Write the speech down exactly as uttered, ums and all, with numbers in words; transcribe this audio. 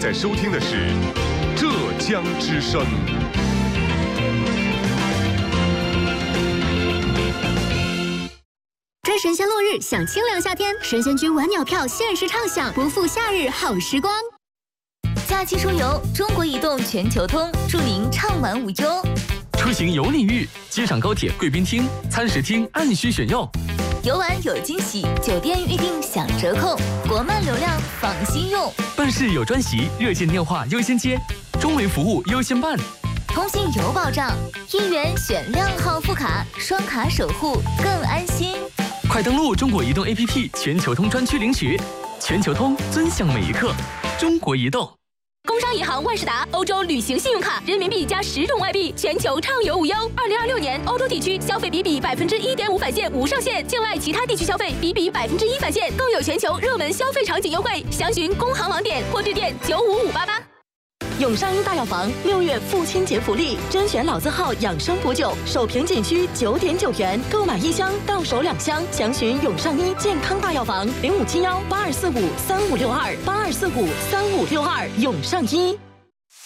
在收听的是浙江之声。 追神仙落日，享清凉夏天，神仙居晚鸟票限时畅享，不负夏日好时光。 假期出游，中国移动全球通，祝您畅玩无忧。 出行有礼遇，机场高铁贵宾厅、餐食厅按需选用。 游玩有惊喜，酒店预订享折扣，国漫流量放心用。 办事有专席，热线电话优先接，中维服务优先办。 通信有保障，一元选靓号副卡，双卡守护更安心。 快登录中国移动 A P P 全球通专区领取，全球通尊享每一刻。中国移动。 工商银行万事达欧洲旅行信用卡，人民币加十种外币，全球畅游无忧。二零二六年欧洲地区消费比比百分之一点五返现无上限，境外其他地区消费比比百分之一返现，更有全球热门消费场景优惠。详询工行网点或致电九五五八八。 永上医大药房六月父亲节福利，甄选老字号养生补酒，首瓶仅需九点九元，购买一箱到手两箱。详询永上医健康大药房零五七幺八二四五三五六二八二四五三五六二永上医。